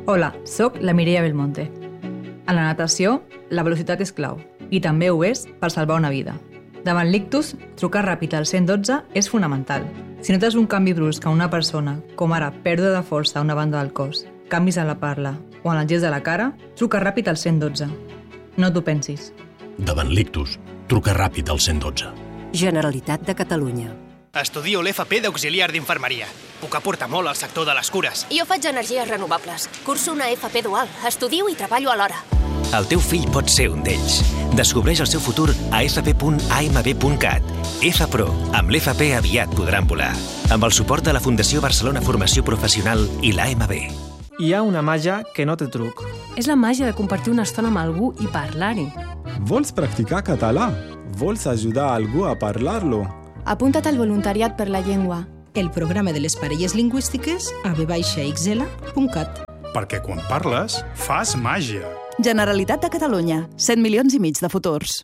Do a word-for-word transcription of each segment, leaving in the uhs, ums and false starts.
Hola, sóc la Mireia Belmonte. A la natació, la velocitat és clau, i també ho és per salvar una vida. Davant l'ictus, trucar ràpid al cent dotze és fonamental. Si notes un canvi brusc a una persona, com ara pèrdua de força a una banda del cos, canvis a la parla o en el gest de la cara, truca ràpid al cent dotze. No t'ho pensis. Davant l'ictus, truca ràpid al cent dotze. Generalitat de Catalunya. Estudio l'F P d'auxiliar d'infermeria. Puc aportar molt al sector de les cures. Jo faig energies renovables. Curso una F P dual. Estudio i treballo alhora. El teu fill pot ser un d'ells. Descobreix el seu futur a f p punt a m b punt cat. F Pro, amb l'F P aviat podran volar. Amb el suport de la Fundació Barcelona Formació Professional i l'A M B. Hi ha una màgia que no té truc. És la màgia de compartir una estona amb algú i parlar-hi. Vols practicar català? Vols ajudar algú a parlar-lo? Apunta't al voluntariat per la llengua. El programa de les parelles lingüístiques a v x l punt cat. Perquè quan parles, fas màgia. Generalitat de Catalunya. set milions i mig de futurs.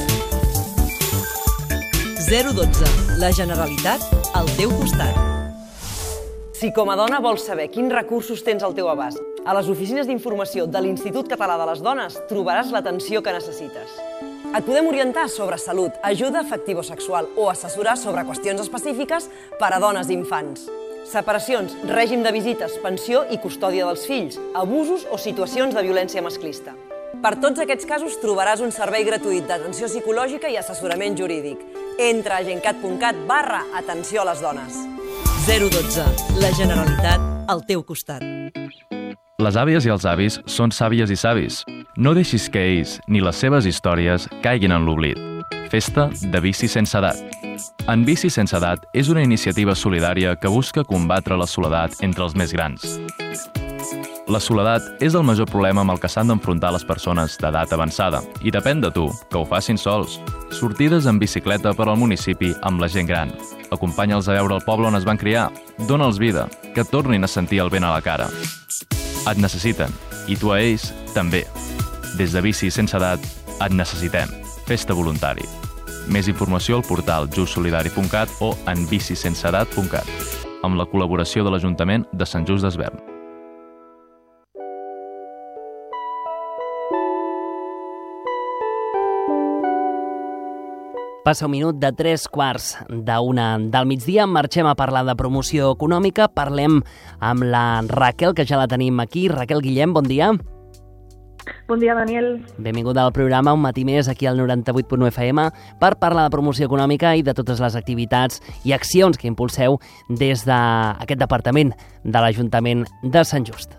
zero dotze. La Generalitat al teu costat. Si com a dona vols saber quins recursos tens al teu abast, a les oficines d'informació de l'Institut Català de les Dones trobaràs l'atenció que necessites. Et podem orientar sobre salut, ajuda afectivo-sexual o assessorar sobre qüestions específiques per a dones i infants. Separacions, règim de visites, pensió i custòdia dels fills, abusos o situacions de violència masclista. Per tots aquests casos trobaràs un servei gratuït d'atenció psicològica i assessorament jurídic. Entra a gencat punt cat barra atenció a les dones. zero dotze. La Generalitat al teu costat. Les àvies i els avis són sàvies i savis. No deixis que ells ni les seves històries caiguin en l'oblit. Festa de bici sense edat. En Bici sense edat és una iniciativa solidària que busca combatre la soledat entre els més grans. La soledat és el major problema amb el que s'han d'enfrontar les persones d'edat avançada i depèn de tu, que ho facin sols. Sortides en bicicleta per al municipi amb la gent gran. Acompanya'ls a veure el poble on es van criar. Dóna'ls vida, que tornin a sentir el vent a la cara. Et necessiten, i tu a ells també. Des de Bici sense edat, et necessitem. Festa voluntari. Més informació al portal just solidari punt cat o en bici sense edat punt cat, amb la col·laboració de l'Ajuntament de Sant Just Desvern. Passa un minut de tres quarts d'una del migdia. Marxem a parlar de promoció econòmica. Parlem amb la Raquel, que ja la tenim aquí. Raquel Guillem, bon dia. Bon dia, Daniel. Benvinguda al programa, un matí més aquí al noranta-vuit punt u F M per parlar de promoció econòmica i de totes les activitats i accions que impulseu des d'aquest departament de l'Ajuntament de Sant Just.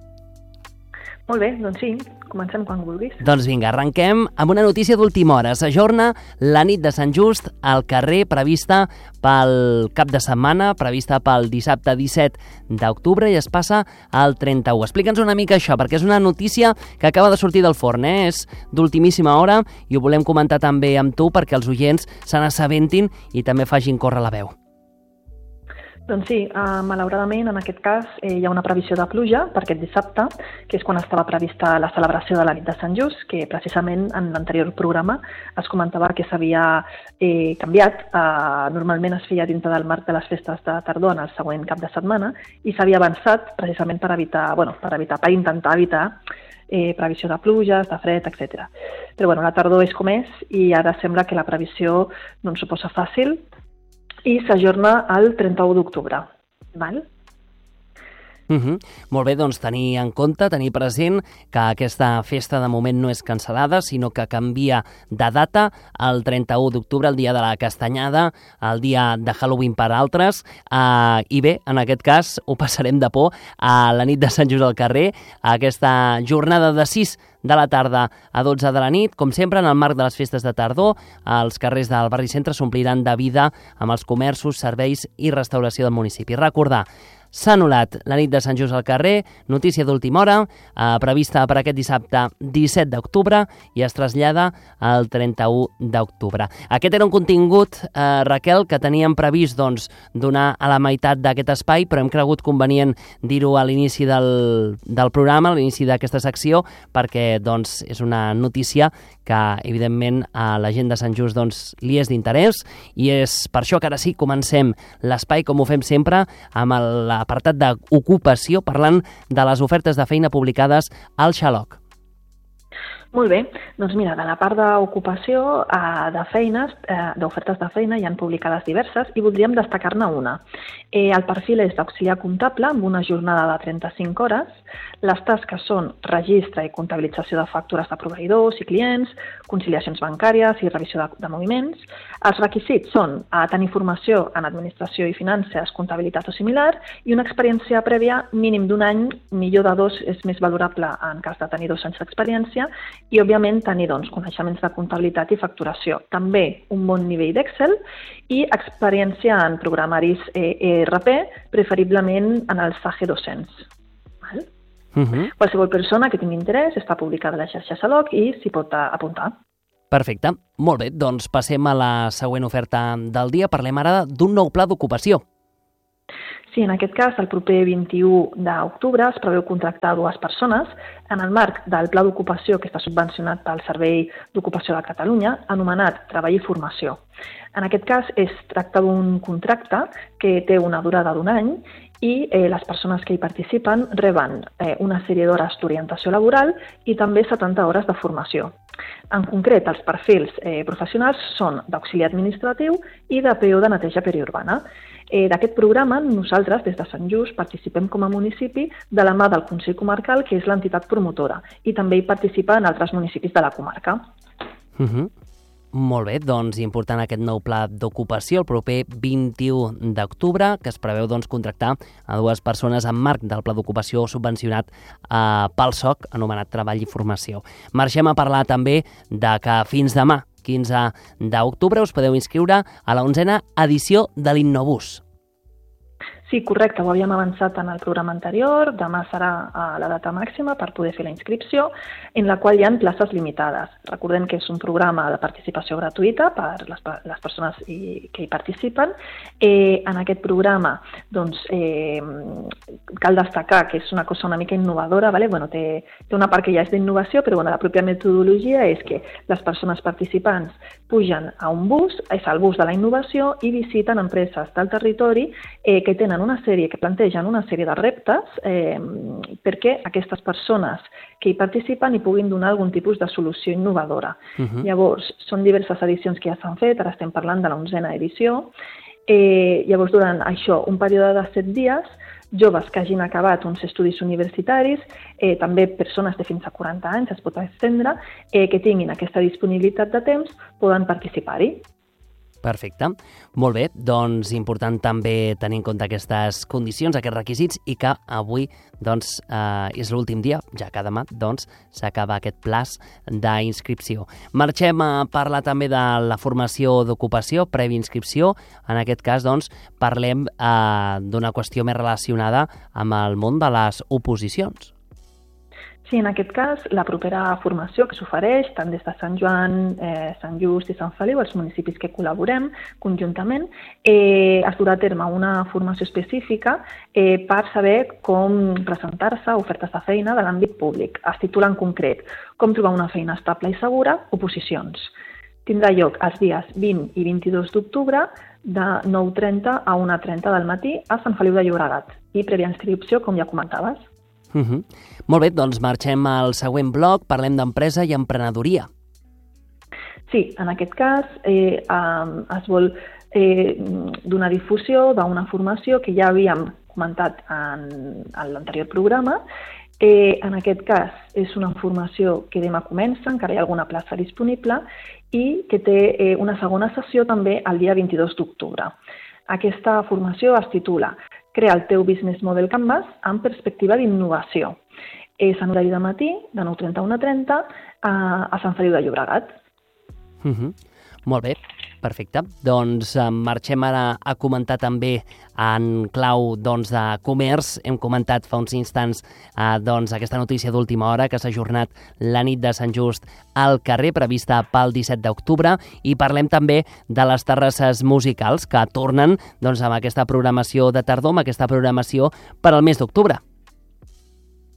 Molt bé, doncs sí, comencem quan vulguis. Doncs vinga, arrenquem amb una notícia d'última hora. S'ajorna la nit de Sant Just al carrer prevista pel cap de setmana, prevista pel dissabte disset d'octubre i es passa al trenta-u. Explica'ns una mica això, perquè és una notícia que acaba de sortir del forn, eh? És d'ultimíssima hora i ho volem comentar també amb tu perquè els oients se n'assabentin i també facin córrer la veu. Doncs sí, uh, malauradament en aquest cas eh, hi ha una previsió de pluja per aquest dissabte, que és quan estava prevista la celebració de la nit de Sant Just, que precisament en l'anterior programa es comentava que s'havia eh, canviat. Uh, normalment es feia dintre del marc de les festes de tardor en el següent cap de setmana i s'havia avançat precisament per evitar, bueno, per evitar, per intentar evitar eh, previsió de pluges, de fred, etcètera. Però bueno, la tardor és com és i ara sembla que la previsió no ens suposa fàcil i s'ajorna el trenta-u d'octubre. Val? Uh -huh. Molt bé, doncs tenir en compte, tenir present que aquesta festa de moment no és cancel·lada, sinó que canvia de data el trenta-u d'octubre, el dia de la castanyada, el dia de Halloween per altres, uh, i bé, en aquest cas ho passarem de por a la nit de Sant Just al carrer, a aquesta jornada de sis de la tarda a dotze de la nit. Com sempre, en el marc de les festes de tardor, els carrers del barri centre s'ompliran de vida amb els comerços, serveis i restauració del municipi. Recordar, s'ha anul·lat la nit de Sant Just al carrer, notícia d'última hora, eh, prevista per aquest dissabte disset d'octubre i es trasllada al trenta-u d'octubre. Aquest era un contingut, eh, Raquel, que teníem previst doncs, donar a la meitat d'aquest espai, però hem cregut convenient dir-ho a l'inici del, del programa, a l'inici d'aquesta secció, perquè doncs, és una notícia que, evidentment, a la gent de Sant Just doncs, li és d'interès i és per això que ara sí comencem l'espai, com ho fem sempre, amb el, la l'apartat d'ocupació, parlant de les ofertes de feina publicades al Xaloc. Molt bé, doncs mira, de la part d'ocupació eh, de feines, eh, d'ofertes de feina, hi han publicades diverses i voldríem destacar-ne una. Eh, el perfil és d'auxiliar comptable amb una jornada de trenta-cinc hores. Les tasques són registre i comptabilització de factures de proveïdors i clients, conciliacions bancàries i revisió de, de moviments. Els requisits són eh, tenir formació en administració i finances, comptabilitat o similar i una experiència prèvia mínim d'un any, millor de dos és més valorable en cas de tenir dos anys d'experiència, i, òbviament, tenir doncs, coneixements de comptabilitat i facturació. També un bon nivell d'Excel i experiència en programaris E R P, preferiblement en el S A G dos-cents. Val? Uh-huh. Qualsevol persona que tingui interès està publicada a la xarxa Xaloc i s'hi pot apuntar. Perfecte. Molt bé, doncs passem a la següent oferta del dia. Parlem ara d'un nou pla d'ocupació. Sí, en aquest cas, el proper vint-i-u d'octubre es preveu contractar dues persones en el marc del Pla d'Ocupació que està subvencionat pel Servei d'Ocupació de Catalunya, anomenat Treball i Formació. En aquest cas, es tracta d'un contracte que té una durada d'un any i eh, les persones que hi participen reben eh, una sèrie d'hores d'orientació laboral i també setanta hores de formació. En concret, els perfils eh, professionals són d'auxiliar administratiu i de P O de neteja periurbana. Eh, D'aquest programa, nosaltres, des de Sant Just, participem com a municipi de la mà del Consell Comarcal, que és l'entitat promotora, i també hi participen altres municipis de la comarca. Uh-huh. Molt bé, doncs important aquest nou pla d'ocupació el proper vint-i-u d'octubre, que es preveu doncs, contractar a dues persones en marc del pla d'ocupació subvencionat eh, pel S O C, anomenat Treball i Formació. Marxem a parlar també de que fins demà, quinze d'octubre, us podeu inscriure a la onzena edició de l'Innobus. Sí, correcte, ho havíem avançat en el programa anterior. Demà serà la data màxima per poder fer la inscripció, en la qual hi ha places limitades. Recordem que és un programa de participació gratuïta per les, les persones i, que hi participen. Eh, en aquest programa doncs, eh, cal destacar que és una cosa una mica innovadora, ¿vale? Bueno, té, té una part que ja és d'innovació, però bueno, la pròpia metodologia és que les persones participants pugen a un bus, és el bus de la innovació, i visiten empreses del territori eh, que tenen una sèrie, que plantegen una sèrie de reptes eh, perquè aquestes persones que hi participen hi puguin donar algun tipus de solució innovadora. Uh-huh. Llavors, són diverses edicions que ja s'han fet, ara estem parlant de l'onzena edició. Eh, llavors, durant això, un període de set dies, joves que hagin acabat uns estudis universitaris, eh, també persones de fins a quaranta anys, es pot estendre, eh, que tinguin aquesta disponibilitat de temps, poden participar-hi. Perfecte. Molt bé, doncs important també tenir en compte aquestes condicions, aquests requisits, i que avui doncs, eh, és l'últim dia, ja que demà doncs, s'acaba aquest plaç d'inscripció. Marxem a parlar també de la formació d'ocupació, prèvia inscripció. En aquest cas doncs, parlem eh, d'una qüestió més relacionada amb el món de les oposicions. Sí, en aquest cas, la propera formació que s'ofereix, tant des de Sant Joan, eh, Sant Just i Sant Feliu, els municipis que col·laborem conjuntament, eh, es durà a terme una formació específica eh, per saber com presentar-se a ofertes de feina de l'àmbit públic. Es titula en concret Com trobar una feina estable i segura, oposicions. Tindrà lloc els dies vint i vint-i-dos d'octubre de nou trenta a una trenta del matí a Sant Feliu de Llobregat i prèvia inscripció, com ja comentaves. Uh-huh. Molt bé, doncs marxem al següent bloc, parlem d'empresa i emprenedoria. Sí, en aquest cas eh, eh, es vol eh, donar difusió d'una formació que ja havíem comentat en, en l'anterior programa. Eh, en aquest cas és una formació que demà comença, encara hi ha alguna plaça disponible, i que té eh, una segona sessió també el dia vint-i-dos d'octubre. Aquesta formació es titula Crea el teu Business Model Canvas amb perspectiva d'innovació. És en horari de matí, de nou trenta a una trenta, a, a Sant Feliu de Llobregat. Uh-huh. Molt bé, perfecte. Doncs eh, marxem ara a comentar també en clau doncs, de comerç. Hem comentat fa uns instants eh, doncs, aquesta notícia d'última hora que s'ha ajornat la nit de Sant Just al carrer, prevista pel disset d'octubre, i parlem també de les terrasses musicals que tornen doncs, amb aquesta programació de tardor, amb aquesta programació per al mes d'octubre.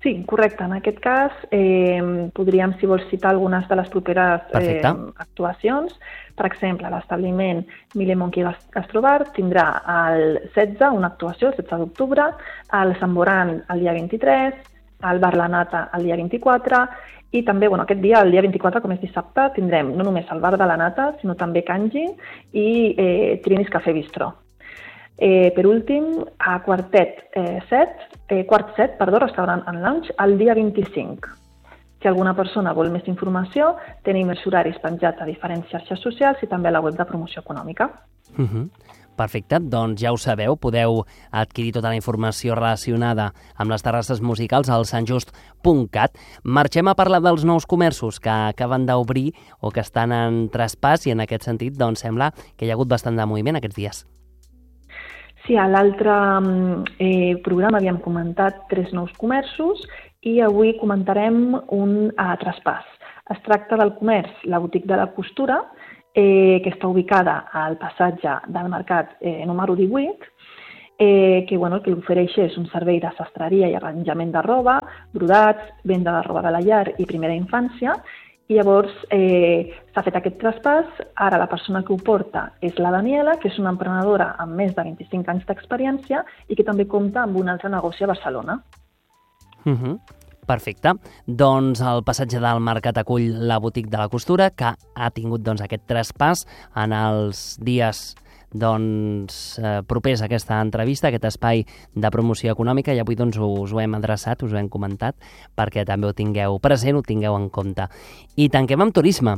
Sí, correcte. En aquest cas, eh, podríem, si vols, citar algunes de les properes eh, actuacions. Per exemple, l'establiment Mille Monkey Gastrobar tindrà el setze, una actuació, el setze d'octubre, el Sant Boran el dia vint-i-tres, el Bar La Nata el dia vint-i-quatre, i també, bueno, aquest dia, el dia vint-i-quatre, com és dissabte, tindrem no només el Bar de la Nata, sinó també Kanji i eh, Trinis Café Bistró. Eh, per últim, a Quartet eh, set, eh, Quart set, perdó, restaurant and lounge, el dia vint-i-cinc. Si alguna persona vol més informació, tenim els horaris penjats a diferents xarxes socials i també a la web de promoció econòmica. Uh-huh. Perfecte, doncs ja ho sabeu, podeu adquirir tota la informació relacionada amb les terrasses musicals al sant just punt cat. Marxem a parlar dels nous comerços que acaben d'obrir o que estan en traspàs i en aquest sentit doncs sembla que hi ha hagut bastant de moviment aquests dies. Sí, a l'altre eh, programa havíem comentat tres nous comerços i avui comentarem un a traspàs. Es tracta del comerç La Botiga de la Costura, eh, que està ubicada al passatge del Mercat eh, número divuit, eh, que, bueno, el que ofereix és un servei de sastreria i arranjament de roba, brodats, venda de roba de la llar i primera infància. I llavors eh, s'ha fet aquest traspàs. Ara la persona que ho porta és la Daniela, que és una emprenedora amb més de vint-i-cinc anys d'experiència i que també compta amb un altre negoci a Barcelona. Uh-huh. Perfecte. Doncs el passatge del Mercat acull La Botiga de la Costura, que ha tingut doncs, aquest traspàs en els dies doncs, eh, propers a aquesta entrevista, aquest espai de promoció econòmica, i avui doncs, us ho hem adreçat, us ho hem comentat, perquè també ho tingueu present, ho tingueu en compte. I tanquem amb turisme.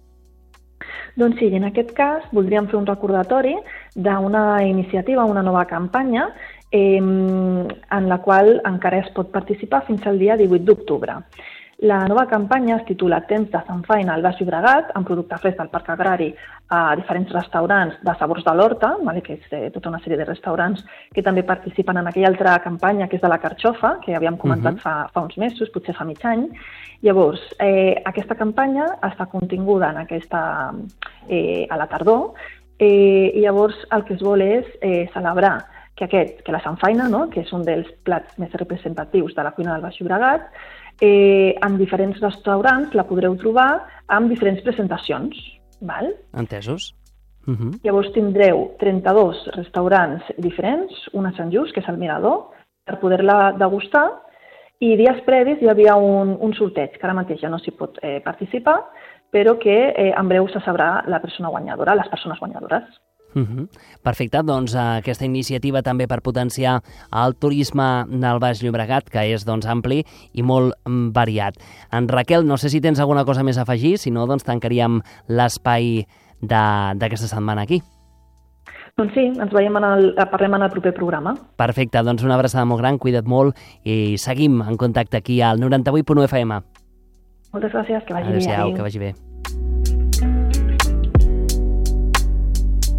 Doncs sí, en aquest cas voldríem fer un recordatori d'una iniciativa, una nova campanya, eh, en la qual encara es pot participar fins al dia divuit d'octubre. La nova campanya es titula Temps de Samfaina al Baix Llobregat, amb producte fresc del Parc Agrari a diferents restaurants de sabors de l'Horta, que és eh, tota una sèrie de restaurants que també participen en aquella altra campanya que és de la carxofa, que havíem comentat uh-huh. fa, fa uns mesos, potser fa mig any. Llavors, eh, aquesta campanya està continguda en aquesta, eh, a la tardor, eh, i llavors el que es vol és eh, celebrar que, aquest, que la samfaina, no?, que és un dels plats més representatius de la cuina del Baix Llobregat, Eh, en diferents restaurants la podreu trobar amb diferents presentacions. Val? Entesos. Uh-huh. Llavors tindreu trenta-dos restaurants diferents, un a Sant Just, que és el Mirador, per poder-la degustar, i dies previs hi havia un, un sorteig, que ara mateix ja no s'hi pot eh, participar, però que eh, en breu se sabrà la persona guanyadora, les persones guanyadores. Uh-huh. Perfecte, doncs aquesta iniciativa també per potenciar el turisme del Baix Llobregat, que és doncs ampli i molt variat. En Raquel, no sé si tens alguna cosa més a afegir, si no doncs tancaríem l'espai d'aquesta setmana aquí. Doncs sí, ens veiem en el, parlem en el proper programa. Perfecte, doncs una abraçada molt gran, cuida't molt i seguim en contacte aquí al noranta-vuit punt u F M. Moltes gràcies, que vagi bé. Adéu-siau, que vagi bé.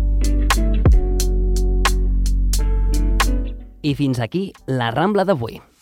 I fins aquí la Rambla d'avui.